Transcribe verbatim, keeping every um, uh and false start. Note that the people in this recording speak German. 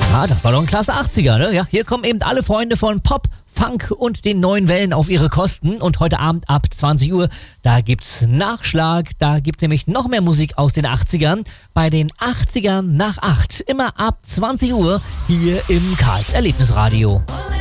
Ah, das war doch ein klasse achtziger, ne? Ja, hier kommen eben alle Freunde von Pop, Funk und den neuen Wellen auf ihre Kosten. Und heute Abend ab zwanzig Uhr, da gibt's Nachschlag. Da gibt's nämlich noch mehr Musik aus den achtzigern. Bei den achtzigern nach acht. Immer ab zwanzig Uhr hier im Karls Erlebnisradio.